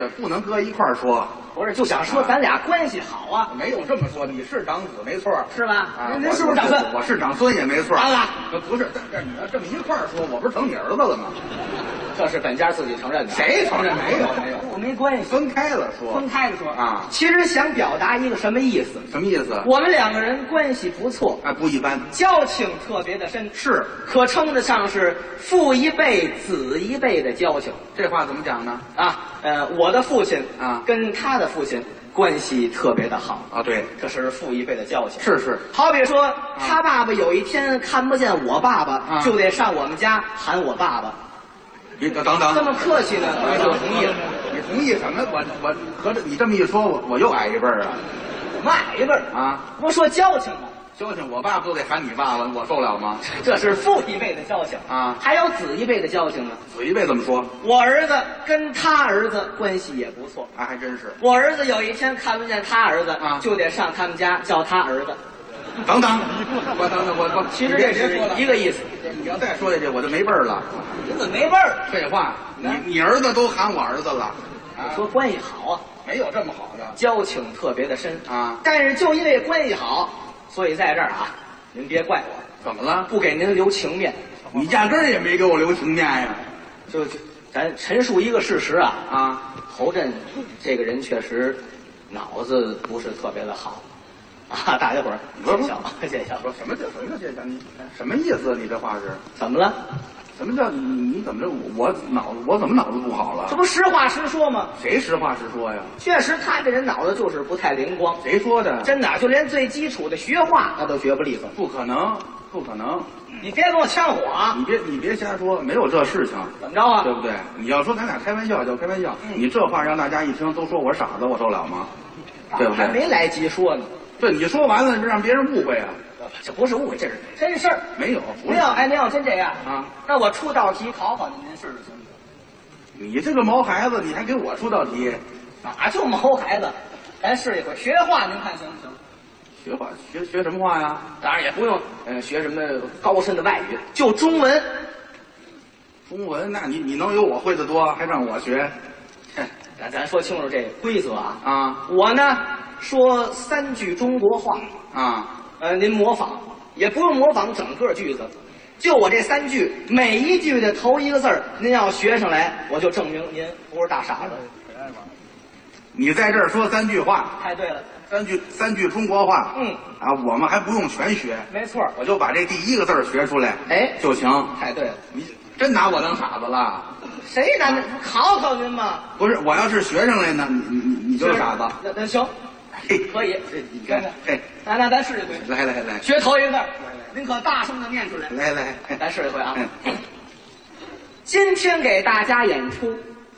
不能搁一块儿说。 不是，就想说咱俩关系好啊。 没有这么说，你是长子没错， 是吧？ 啊， 您是不是长孙？ 我是长孙也没错。 当然， 不是，但你要这么一块儿说，我不是成你儿子了吗？ 这是本家自己承认的。 谁承认？没有， 我没关系。 分开了说。 分开了说啊。 其实想表达一个什么意思？ 什么意思？ 我们两个人关系不错， 哎，不一般， 交情特别的深， 是可称得上是父一辈子一辈的交情。 这话怎么讲呢？ 啊，我的父亲啊跟他的父亲关系特别的好啊，对， 这是父一辈的交情。 是。 好比说，他爸爸有一天看不见我爸爸，就得上我们家喊我爸爸。 你等等， 这么客气呢，我就同意了。 你同意什么？我合着你这么一说，我又矮一辈儿啊？ 我们矮一辈儿啊？ 不说交情吗？ 交情，我爸不都得喊你爸爸，我受了吗？ 这是父一辈的交情啊， 还有子一辈的交情呢。 子一辈怎么说？ 我儿子跟他儿子关系也不错， 还真是。 我儿子有一天看不见他儿子啊， 就得上他们家叫他儿子。 等等，我其实这是一个意思。 你要再说下去，我就没辈儿了。 你怎么没味儿？ 废话，你儿子都喊我儿子了。 你说关系好啊？ 没有这么好的， 交情特别的深啊。 但是就因为关系好，所以在这儿啊，您别怪我。 怎么了？ 不给您留情面。 你压根儿也没给我留情面呀。 就咱陈述一个事实啊。 啊， 侯震这个人确实脑子不是特别的好。啊，大家伙儿见笑，见笑。 什么叫见笑？你什么意思？你这话是怎么了？ 什么叫你怎么着？我怎么脑子不好了？ 这不实话实说吗？ 谁实话实说呀？ 确实，他这人脑子就是不太灵光。 谁说的？ 真的，就连最基础的学话他都学不利索。 不可能，不可能！ 你别跟我呛火啊！ 你别瞎说，没有这事情。 怎么着啊？ 对不对？你要说咱俩开玩笑就开玩笑，你这话让大家一听都说我傻子，我受了吗？对不对？ 还没来及说呢。 对，你说完了让别人误会啊！ 这不是误会，这是真事儿。 没有， 您要真这样啊， 那我出道题考考您试试行不行？你这个毛孩子，你还给我出道题？ 哪就毛孩子？咱试一回学话，您看行不行？ 学话学什么话呀？ 当然也不用学什么高深的外语，就中文。 中文？那你能有我会的多，还让我学？ 咱说清楚这规则啊！ 啊， 我呢说3句中国话啊， 您模仿，也不用模仿整个句子，就我这3句，每一句的头一个字儿，您要学上来，我就证明您不是大傻子。 你在这儿说3句话， 太对了 ，3句中国话，啊，我们还不用全学， 没错， 我就把这第一个字学出来，就行。 太对了， 你真拿我当傻子了？ 谁拿您考考您嘛？ 不是，我要是学上来呢，你就是傻子。 那行，可以。 你看， 那咱试一回。 来， 学头一个字，您可大声的念出来。 来， 咱试一回啊。今天给大家演出，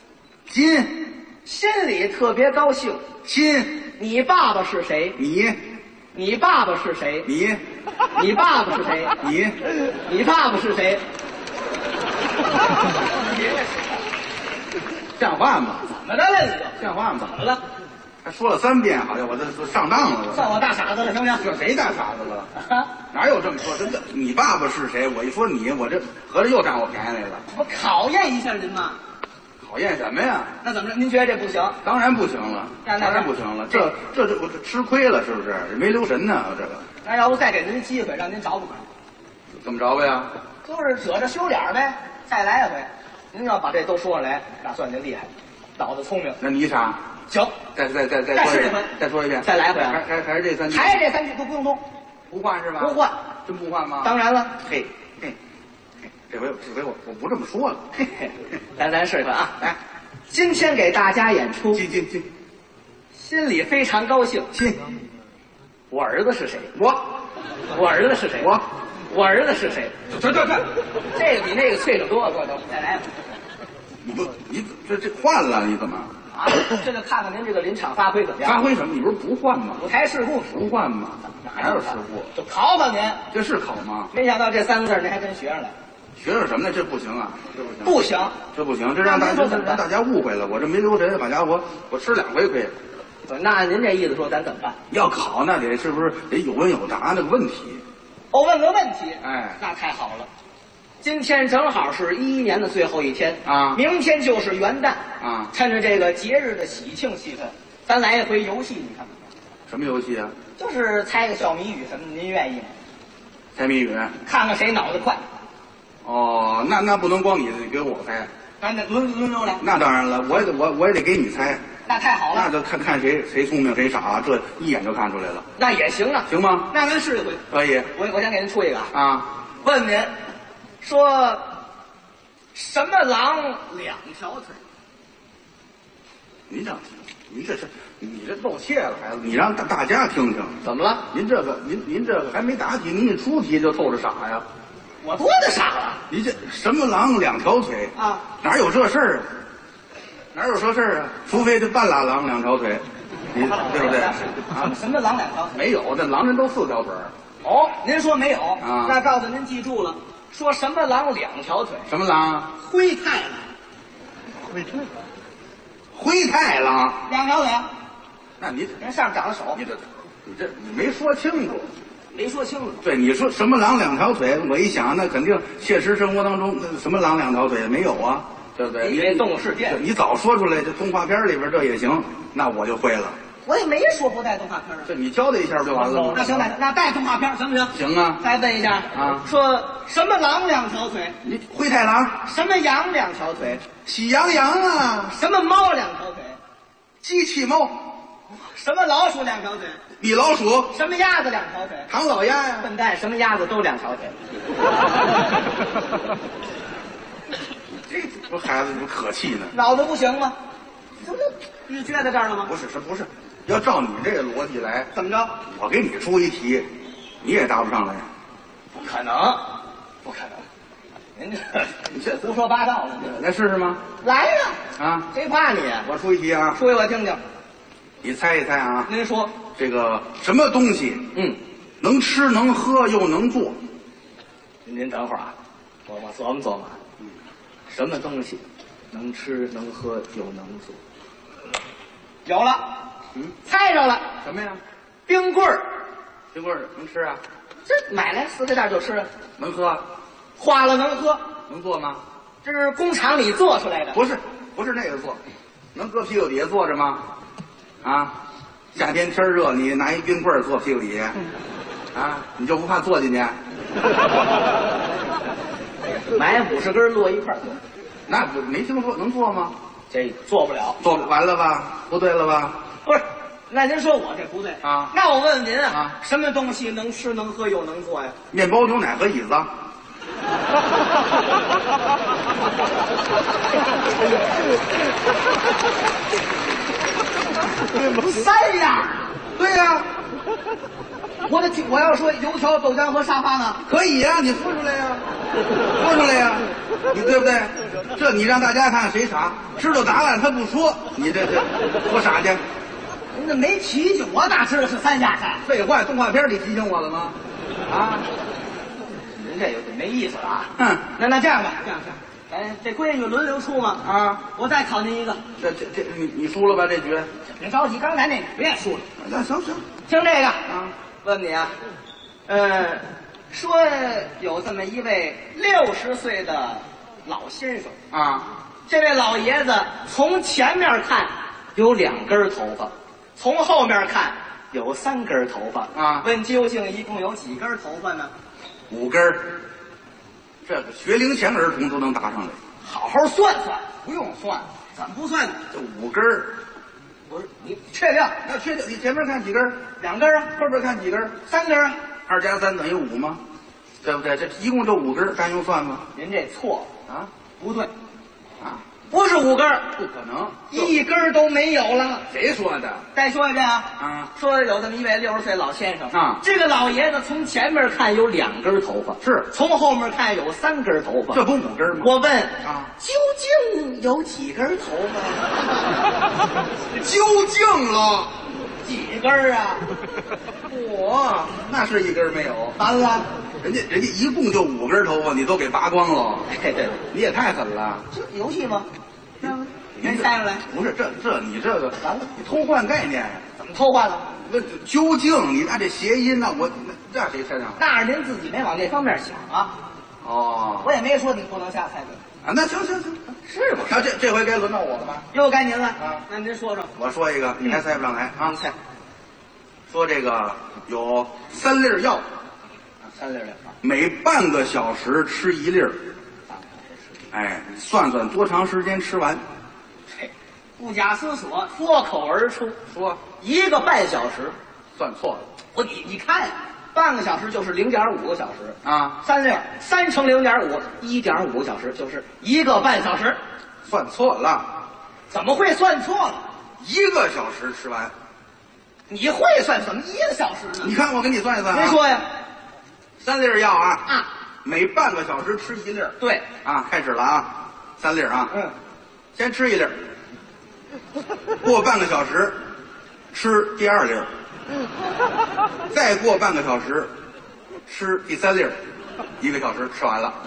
心里特别高兴。你爸爸是谁？你爸爸是谁？你爸爸是谁？你爸爸是谁？ 像话吗？ 怎么的了？你这像话吗？ 怎么了？ 还说了3遍，好像我这上当了。 算我大傻子了，行不行？ 这谁大傻子了？哪有这么说？真的，你爸爸是谁？我一说你，我这合着又占我便宜来了。 我考验一下您嘛。 考验什么呀？ 那怎么着？您觉得这不行？ 当然不行了，当然不行了。这我吃亏了，是不是？没留神呢，这个。 那要不再给您机会，让您找补。 怎么着吧呀？ 就是褶着修脸呗，再来一回。您要把这都说上来，那算您厉害，脑子聪明。 那你傻？ 行， 再说一遍，再说一遍， 再来一回， 还是这3句， 还是这3句都不用动， 不换是吧？ 不换， 真不换吗？ 当然了， 嘿，这回我不这么说了， 咱试一回啊，来，今天给大家演出， 进， 心里非常高兴，我儿子是谁？我儿子是谁？我儿子是谁？ 这个比那个脆的多，多，再来一回。 你这换了，你怎么？ 啊，这个看看您这个临场发挥怎么样？ 发挥什么？你不是不换吗？ 舞台事故不换吗？哪有事故？ 就考考您， 这是考吗？ 没想到这3个字您还真学上来。 学上什么呢？这不行啊！ 不行， 这不行，这让大家误会了。我这没留神，好家伙，我吃2回亏。 那按您这意思说，咱怎么办？ 要考那是不是得有问有答那个问题？ 问个问题， 哎， 那太好了。 今天正好是2011年的最后一天啊， 明天就是元旦啊。 趁着这个节日的喜庆气氛，咱来一回游戏，你看看。 什么游戏啊？ 就是猜个小谜语什么的，您愿意吗？ 猜谜语， 看看谁脑子快。 哦，那不能光你给我猜， 那轮流来。 那当然了，我也得给你猜。 那太好了， 那就看谁聪明谁傻，这一眼就看出来了。 那也行啊， 行吗？ 那咱试一回。 可以。 我先给您出一个啊， 问您，说什么狼两条腿？ 你这露怯了，孩子，你让大家听听。 怎么了？ 您这个还没答题，您一出题就透着傻呀？ 我多大傻了？ 你这什么狼两条腿啊？ 哪有这事儿啊？哪有这事儿啊？除非这半拉狼两条腿，你对不对？啊？ 什么狼两条腿？ 没有，这狼人都4条腿。 哦，您说没有啊？ 那告诉您记住了，说什么狼两条腿？ 什么狼啊？ 灰太狼。 灰太狼两条腿。 那你人上面长了手， 你没说清楚， 没说清楚。 对，你说什么狼两条腿？我一想，那肯定现实生活当中什么狼两条腿没有啊，对不对？ 你这动物世界， 你早说出来，这动画片里边这也行，那我就会了。 我也没说不带动画片啊。 这你交代一下就完了。 那行，那带动画片行不行？ 行啊。 再问一下啊， 说什么狼两条腿？ 你灰太狼。 什么羊两条腿？ 喜羊羊啊。 什么猫两条腿？ 机器猫。 什么老鼠两条腿？ 米老鼠。 什么鸭子两条腿？ 唐老鸭呀。 笨蛋，什么鸭子都两条腿。 这不孩子不可气呢？ 脑子不行吗？这不就撅在这儿了吗？ 不是，要照你这个逻辑来， 怎么着？ 我给你出一题，你也答不上来。 不可能，不可能！你这胡说八道了。 来试试吗？ 来呀！ 啊， 谁怕你呀？ 我出一题啊， 说给我听听。 你猜一猜啊。 您说这个什么东西？能吃能喝又能做。 您等会儿啊，我琢磨琢磨。什么东西能吃能喝又能做？有了，猜着了。 什么呀？ 冰棍儿。 冰棍儿能吃啊？ 这买来4个袋就吃， 能喝？ 化了能喝？ 能做吗？ 这是工厂里做出来的。 不是那个做，能搁屁股底下坐着吗？啊，夏天天热，你拿一冰棍儿坐屁股底下，啊，你就不怕坐进去？ 买50根摞一块儿做， 那不没听说能做吗？ 这做不了， 做完了吧？不对了吧？ 不是，那您说我这不对啊？ 那我问问您啊， 什么东西能吃能喝又能做呀？ 面包、牛奶和椅子。 3样。 对呀， 我要说油条、豆浆和沙发呢？ 可以呀，你说出来呀，说出来呀，你对不对？这你让大家看谁傻，知道答案他不说，你这多傻去。 您这没提醒我，哪知道是3样菜？ 废话，动画片里提醒我了吗？啊， 您这有点没意思了啊！那这样吧，咱这规矩轮流出嘛。 啊， 我再考您一个。 这你输了吧？这局别着急，刚才那别输了。 那行， 听这个啊， 问你啊，说有这么一位60岁的老先生啊， 这位老爷子从前面看有2根头发，从后面看有3根头发啊。 问究竟一共有几根头发呢 ？5根。这个学龄前儿童都能答上来， 好好算算。 不用算， 怎么不算呢？ 这5根。 不是你确定？ 要确定，你前面看几根 ？2根啊， 后边看几根 ？3根啊。 2加3等于5吗？对不对？这一共就5根，咱用算吗？ 您这错啊， 不对啊， 不是5根， 不可能 ，1根都没有了。 谁说的？ 再说一遍啊！ 啊， 说有这么一位60岁老先生啊， 这个老爷子从前面看有2根头发， 是从后面看有3根头发， 这不5根吗？ 我问啊， 究竟有几根头发？ 究竟了几根啊？ 我那是1根没有， 完了， 人家一共就5根头发，你都给拔光了。 哎，对， 你也太狠了。 这游戏吗？您猜出来？ 不是你这个完了，你偷换概念呀？ 怎么偷换了？ 那究竟你按这谐音呢？我那谁猜上？ 那是您自己没往这方面想啊。 哦， 我也没说你不能下菜品啊，那行， 是不是？ 那这回该轮到我了吧？ 又该您了啊！ 那您说说， 我说一个，你还猜不上来啊？ 菜说这个有3粒药， 3粒2 每半个小时吃1粒儿，哎，算算多长时间吃完？ 嘿，不假思索，脱口而出， 说 1个半小时。 算错了你看呀，半个小时就是0.5个小时啊， 3粒，3乘0.5，1.5个小时就是1个半小时。 算错了怎么会算错了？ ，1个小时吃完。 你会算什么1个小时呢？ 你看我给你算一算啊， 您说呀 ，3粒药啊， 啊， 每半个小时吃1粒儿对， 啊，开始了啊，3粒啊，先吃1粒儿，过半个小时吃第2粒儿，再过半个小时吃第3粒儿，1个小时吃完了。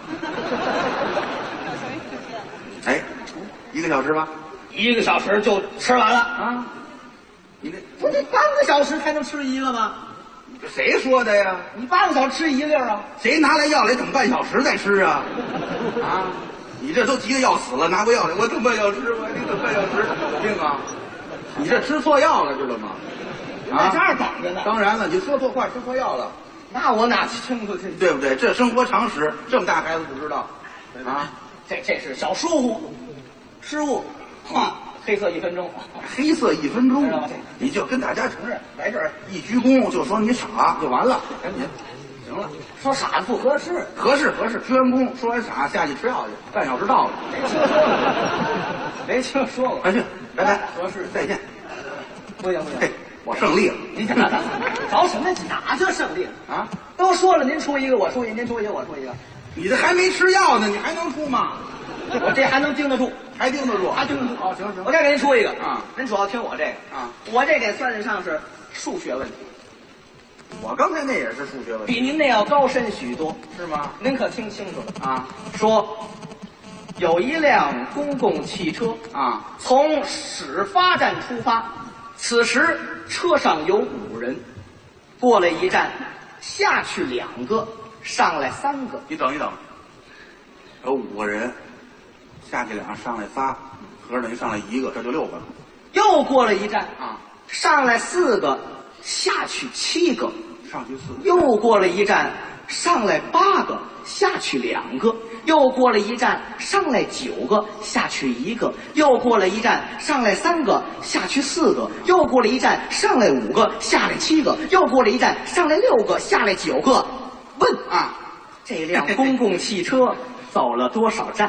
哎，1个小时吧？ 1个小时就吃完了。 啊，你这不得半个小时才能吃1个吗？ 这谁说的呀？ 你半个小时吃1粒啊？ 谁拿来药来等半小时再吃啊？啊，你这都急得要死了，拿过药来，我等半小时，我你等半小时，有病啊！你这吃错药了，知道吗？ 在这儿等着呢。 当然了，你说错话，吃错药了， 那我哪清楚这？ 对不对？这生活常识，这么大孩子不知道啊？ 这是小疏忽，失误，黑色1分钟， 黑色1分钟知道吗， 你就跟大家承认，来这儿一鞠躬就说你傻就完了，赶紧，行了。 说傻子不合适。 合适，鞠完躬，说完傻，下去吃药去，半小时到了。 没听说过。 快去，拜拜， 合适， 再见。 不行， 嘿，我胜利了。 您看着什么？哪叫胜利了啊？ 都说了，您出1个，我出1个，您出1个，我出1个， 你这还没吃药呢，你还能出吗？ 我这还能盯得住， 还盯得住？ 还盯得住。 哦，行， 我再给您出1个啊， 您主要听我这个啊， 我这得算得上是数学问题， 我刚才那也是数学问题， 比您那要高深许多， 是吗？ 您可听清楚了啊， 说有一辆公共汽车啊， 从始发站出发，此时车上有5人，过了一站，下去2个，上来3个。 你等一等，有5个人，下去2，上来仨，合着等于上来1个，这就6个了。 又过了一站啊， 上来4个，下去7个。 上去4个， 又过了一站，上来8个，下去2个。又过了一站，上来9个，下去1个。又过了一站，上来3个，下去4个。又过了一站，上来5个，下来7个。又过了一站，上来6个，下来9个。问啊， 这辆公共汽车走了多少站？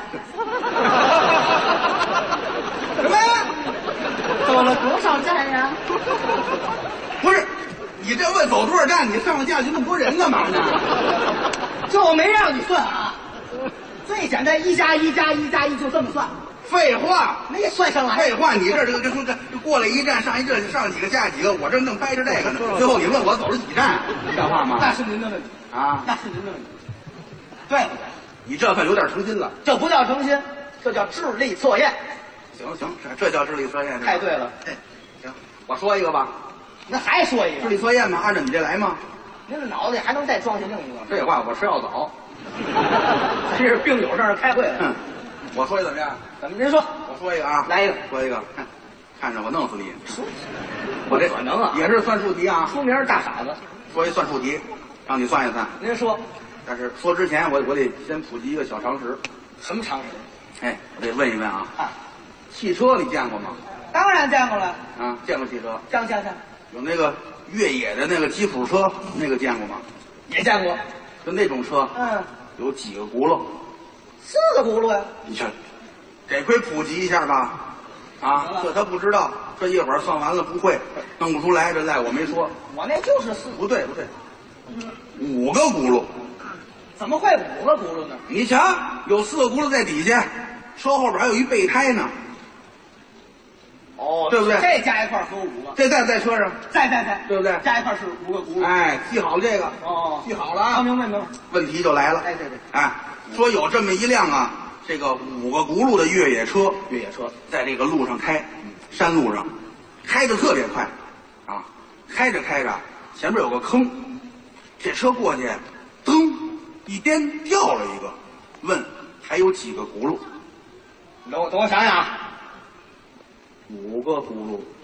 什么呀？ 走了多少站呀？ 不是，你这问走多少站？你上了架去那么多人干嘛呢？ 这我没让你算啊，最简单，1+1+1+1就这么算， 废话， 没算上来。 废话，你这过了一站上一站，上几个下几个，我这正掰着这个呢。最后你问我走了几站，像话吗？ 那是您的问题啊， 那是您的问题，对不对？ 你这可有点诚心了。 这不叫诚心，这叫智力测验。 行，这叫智力测验。 太对了， 行，我说一个吧。 您还说一智个？ 力测验嘛，按照你这来吗？ 您的脑子里还能再装下另一个？ 废话，我吃药早。 这是病友这儿开会了。 我说一个怎么样？ 怎么？您说， 我说一个啊， 来一个， 说一个，看着我弄死你。 我这可能啊， 也是算术题啊。 出名大傻子。 说一算术题，让你算一算。 您说， 但是说之前，我得先普及一个小常识。 什么常识？ 哎，我得问一问啊， 啊， 汽车你见过吗？ 当然见过了， 啊，见过汽车。 见， 有那个越野的那个吉普车，那个见过吗？ 也见过。 就那种车，有几个轱辘 ？4个轱辘呀。 你瞧，得亏普及一下吧？啊，这他不知道，这一会儿算完了不会，弄不出来，这赖我没说。 我那就是4。 不对，5个轱辘。 怎么会5个轱辘呢？ 你瞧，有4个轱辘在底下，车后边还有一备胎呢。 哦， 对不对？ 这加一块合5个。 这在车上， 在， 对不对？ 加一块是5个轱辘。 哎，记好了这个。 哦， 记好了啊！ 明白。 问题就来了。 对。 哎，说有这么一辆啊，这个5个轱辘的越野车，在这个路上开，山路上，开得特别快，啊，开着，前面有个坑，这车过去，噔， 一颠掉了一个，问还有几个轱辘？ 等我想想，5个轱辘。